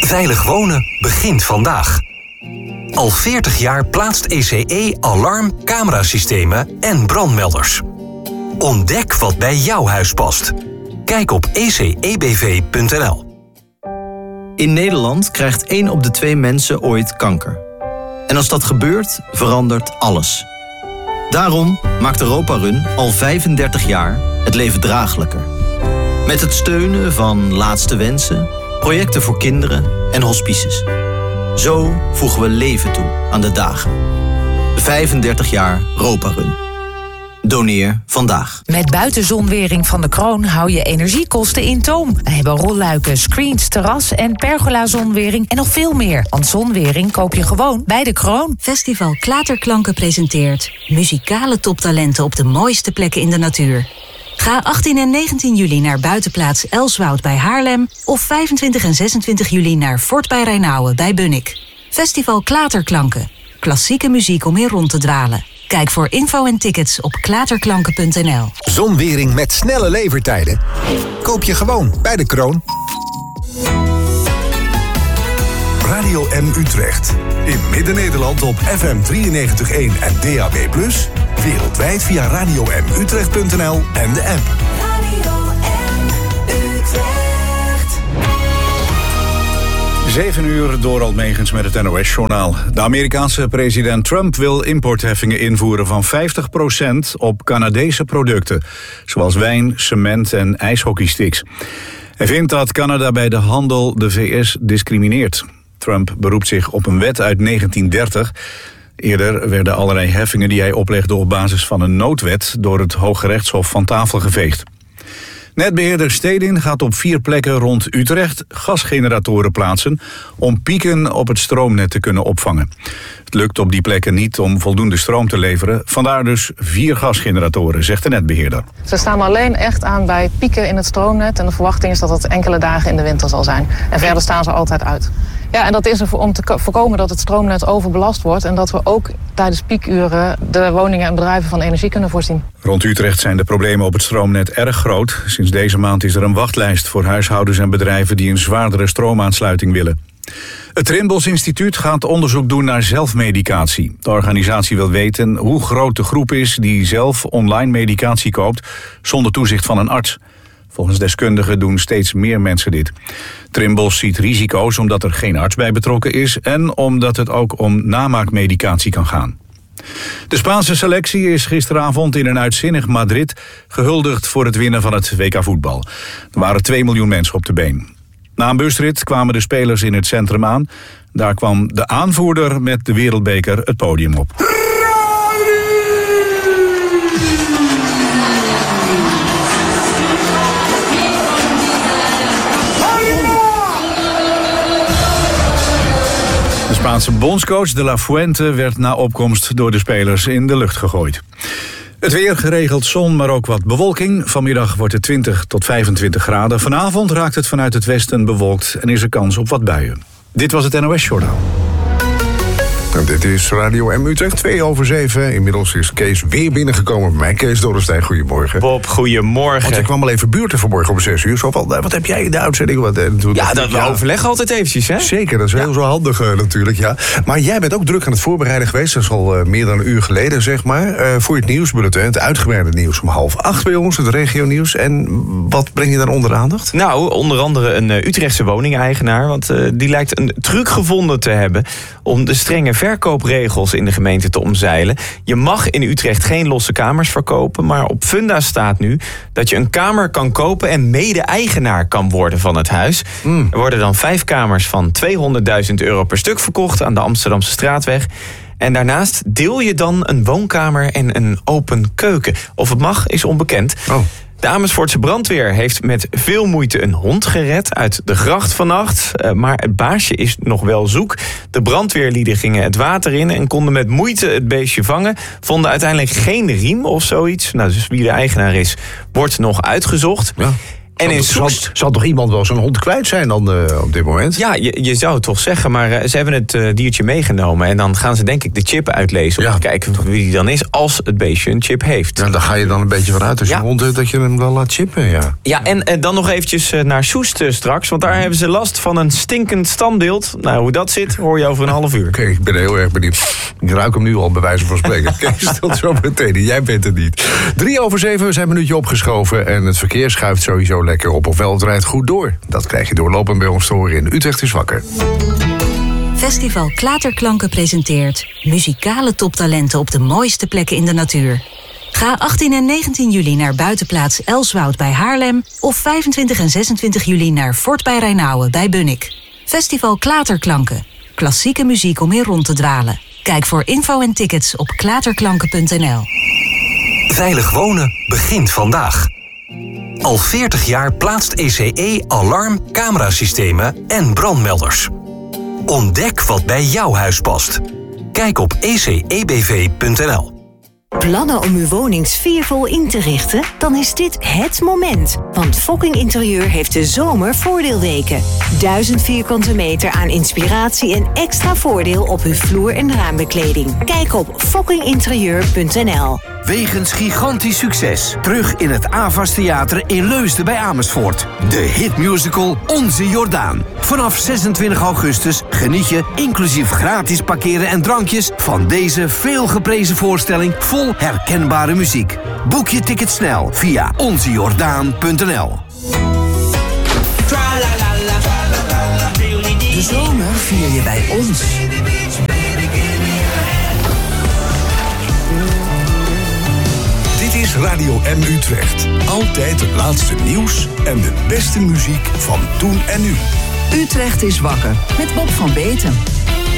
Veilig wonen begint vandaag. Al 40 jaar plaatst ECE alarm, camerasystemen en brandmelders. Ontdek wat bij jouw huis past. Kijk op ecebv.nl. In Nederland krijgt 1 op de 2 mensen ooit kanker. En als dat gebeurt, verandert alles. Daarom maakt Europa Run al 35 jaar het leven draaglijker. Met het steunen van Laatste Wensen, projecten voor kinderen en hospices. Zo voegen we leven toe aan de dagen. 35 jaar Europa Run. Doneer vandaag. Met buitenzonwering van de Kroon hou je energiekosten in toom. We hebben rolluiken, screens, terras en pergola-zonwering en nog veel meer. Want zonwering koop je gewoon bij de Kroon. Festival Klaterklanken presenteert muzikale toptalenten op de mooiste plekken in de natuur. Ga 18 en 19 juli naar buitenplaats Elswoud bij Haarlem of 25 en 26 juli naar Fort bij Rijnauwen bij Bunnik. Festival Klaterklanken. Klassieke muziek om in rond te dwalen. Kijk voor info en tickets op klaterklanken.nl. Zonwering met snelle levertijden? Koop je gewoon bij de Kroon. Radio M Utrecht. In Midden-Nederland op FM 93.1 en DAB+. Wereldwijd via radiomutrecht.nl en de app. Radio M Utrecht. 7 uur door Almegens met het NOS-journaal. De Amerikaanse president Trump wil importheffingen invoeren van 50% op Canadese producten, zoals wijn, cement en ijshockeysticks. Hij vindt dat Canada bij de handel de VS discrimineert. Trump beroept zich op een wet uit 1930. Eerder werden allerlei heffingen die hij oplegde op basis van een noodwet door het Hooggerechtshof van tafel geveegd. Netbeheerder Stedin gaat op 4 plekken rond Utrecht gasgeneratoren plaatsen om pieken op het stroomnet te kunnen opvangen. Het lukt op die plekken niet om voldoende stroom te leveren, vandaar dus 4 gasgeneratoren, zegt de netbeheerder. Ze staan alleen echt aan bij pieken in het stroomnet en de verwachting is dat het enkele dagen in de winter zal zijn. En verder staan ze altijd uit. Ja, en dat is er om te voorkomen dat het stroomnet overbelast wordt en dat we ook tijdens piekuren de woningen en bedrijven van energie kunnen voorzien. Rond Utrecht zijn de problemen op het stroomnet erg groot. Sinds deze maand is er een wachtlijst voor huishoudens en bedrijven die een zwaardere stroomaansluiting willen. Het Trimbos Instituut gaat onderzoek doen naar zelfmedicatie. De organisatie wil weten hoe groot de groep is die zelf online medicatie koopt zonder toezicht van een arts. Volgens deskundigen doen steeds meer mensen dit. Trimbos ziet risico's omdat er geen arts bij betrokken is en omdat het ook om namaakmedicatie kan gaan. De Spaanse selectie is gisteravond in een uitzinnig Madrid gehuldigd voor het winnen van het WK voetbal. Er waren 2 miljoen mensen op de been. Na een busrit kwamen de spelers in het centrum aan. Daar kwam de aanvoerder met de wereldbeker het podium op. De Spaanse bondscoach De La Fuente werd na opkomst door de spelers in de lucht gegooid. Het weer, geregeld zon, maar ook wat bewolking. Vanmiddag wordt het 20 tot 25 graden. Vanavond raakt het vanuit het westen bewolkt en is er kans op wat buien. Dit was het NOS-journaal. En dit is Radio M Utrecht, 2:07. Inmiddels is Kees weer binnengekomen bij mij. Kees Dorrestein, goedemorgen. Bob, goedemorgen. Want je kwam al even buurten vanmorgen om 6 uur. Zo van, wat heb jij in de uitzending? We overleggen altijd eventjes, hè? Zeker, dat is heel zo handig natuurlijk, ja. Maar jij bent ook druk aan het voorbereiden geweest. Dat is al meer dan een uur geleden, zeg maar. Voor het nieuwsbulletin, het uitgebreide nieuws om 7:30 bij ons, het regionieuws. En wat breng je dan onder de aandacht? Nou, onder andere een Utrechtse woningeigenaar. Want die lijkt een truc gevonden te hebben om de strenge verkoopregels in de gemeente te omzeilen. Je mag in Utrecht geen losse kamers verkopen, maar op Funda staat nu dat je een kamer kan kopen en mede-eigenaar kan worden van het huis. Er worden dan 5 kamers van €200.000 per stuk verkocht aan de Amsterdamse Straatweg. En daarnaast deel je dan een woonkamer en een open keuken. Of het mag, is onbekend. De Amersfoortse brandweer heeft met veel moeite een hond gered uit de gracht vannacht. Maar het baasje is nog wel zoek. De brandweerlieden gingen het water in en konden met moeite het beestje vangen. Vonden uiteindelijk geen riem of zoiets. Nou, dus wie de eigenaar is, wordt nog uitgezocht. Ja. En in Soest... Zal toch iemand wel zijn hond kwijt zijn dan op dit moment? Ja, je zou het toch zeggen, maar ze hebben het diertje meegenomen. En dan gaan ze denk ik de chip uitlezen om te kijken wie die dan is als het beestje een chip heeft. Ja, daar ga je dan een beetje vanuit als je hond hebt dat je hem wel laat chippen, ja. Ja, en dan nog eventjes naar Soest straks, want daar hebben ze last van een stinkend standbeeld. Nou, hoe dat zit, hoor je over een half uur. Oké, ik ben heel erg benieuwd. Ik ruik hem nu al, bij wijze van spreken. Kees, tot zo meteen. Jij bent het niet. 6:03, we zijn een minuutje opgeschoven en het verkeer schuift sowieso lekker op. Ofwel, het rijdt goed door. Dat krijg je doorlopend bij ons te horen in Utrecht is wakker. Festival Klaterklanken presenteert muzikale toptalenten op de mooiste plekken in de natuur. Ga 18 en 19 juli naar buitenplaats Elswoud bij Haarlem of 25 en 26 juli naar Fort bij Rijnauwen bij Bunnik. Festival Klaterklanken. Klassieke muziek om in rond te dwalen. Kijk voor info en tickets op klaterklanken.nl. Veilig wonen begint vandaag. Al 40 jaar plaatst ECE alarm, camerasystemen en brandmelders. Ontdek wat bij jouw huis past. Kijk op ecebv.nl. Plannen om uw woning sfeervol in te richten? Dan is dit het moment. Want Fokking Interieur heeft de zomervoordeelweken. 1000 vierkante meter aan inspiratie en extra voordeel op uw vloer- en raambekleding. Kijk op fokkinginterieur.nl. Wegens gigantisch succes. Terug in het Avas Theater in Leusden bij Amersfoort. De hitmusical Onze Jordaan. Vanaf 26 augustus geniet je, inclusief gratis parkeren en drankjes, van deze veelgeprezen voorstelling vol herkenbare muziek. Boek je ticket snel via onzejordaan.nl. De zomer vier je bij ons. Dit is Radio M Utrecht. Altijd het laatste nieuws en de beste muziek van toen en nu. Utrecht is wakker met Bob van Beeten.